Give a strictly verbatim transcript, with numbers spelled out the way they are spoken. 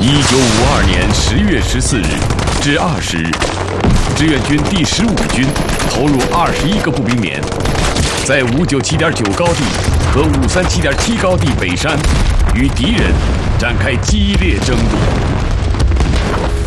一九五二年十月十四日至二十日，志愿军第十五军投入二十一个步兵连，在五九七点九高地和五三七点七高地北山与敌人展开激烈争夺。